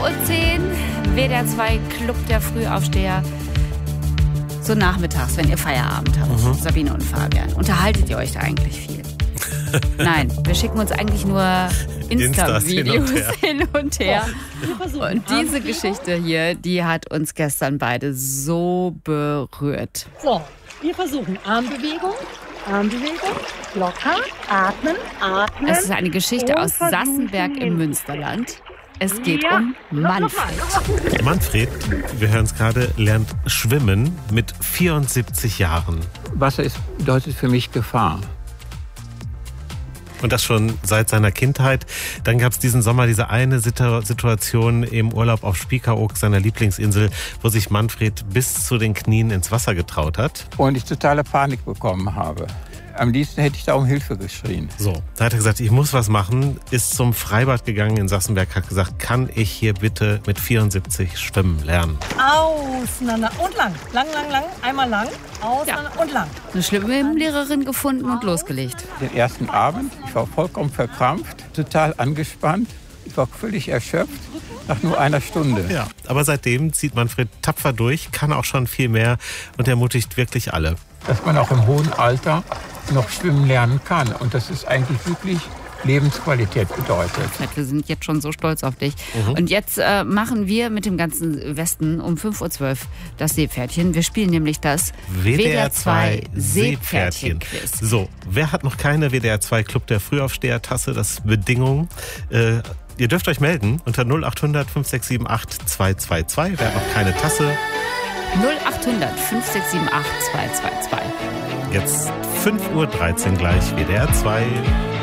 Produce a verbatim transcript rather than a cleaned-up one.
Uhr zehn, W D R zwei Club der Frühaufsteher. So nachmittags, wenn ihr Feierabend habt, mhm. Sabine und Fabian. Unterhaltet ihr euch da eigentlich viel? Nein, wir schicken uns eigentlich nur Insta-Videos hin und her. Und diese Geschichte hier, die hat uns gestern beide so berührt. So, wir versuchen Armbewegung, Armbewegung, locker, atmen, atmen. Es ist eine Geschichte aus Sassenberg im Münsterland. Es geht ja. um Manfred. Manfred, wir hören es gerade, lernt schwimmen mit vierundsiebzig Jahren. Wasser ist, bedeutet für mich Gefahr. Und das schon seit seiner Kindheit. Dann gab es diesen Sommer diese eine Situation im Urlaub auf Spiekeroog, seiner Lieblingsinsel, wo sich Manfred bis zu den Knien ins Wasser getraut hat. Und ich totale Panik bekommen habe. Am liebsten hätte ich da um Hilfe geschrien. So, da hat er gesagt, ich muss was machen, ist zum Freibad gegangen in Sassenberg, hat gesagt, kann ich hier bitte mit vierundsiebzig schwimmen lernen? Auseinander und lang, lang, lang, lang, einmal lang, auseinander ja. und lang. Eine Schwimmlehrerin gefunden und losgelegt. Den ersten Abend, ich war vollkommen verkrampft, total angespannt, ich war völlig erschöpft. Nach nur einer Stunde. Ja, aber seitdem zieht Manfred tapfer durch, kann auch schon viel mehr und ermutigt wirklich alle. Dass man auch im hohen Alter noch schwimmen lernen kann. Und das ist eigentlich wirklich Lebensqualität bedeutet. Wir sind jetzt schon so stolz auf dich. Mhm. Und jetzt äh, machen wir mit dem ganzen Westen um fünf Uhr zwölf das Seepferdchen. Wir spielen nämlich das W D R zwei Seepferdchen-Quiz. So, wer hat noch keine W D R zwei Club der Frühaufsteher-Tasse? Das ist Bedingung. Äh, Ihr dürft euch melden unter null acht hundert fünf sechs sieben acht zwei zwei zwei. Wer hat noch keine Tasse? null acht hundert fünf sechs sieben acht zwei zwei zwei. Jetzt fünf Uhr dreizehn gleich, W D R zwei.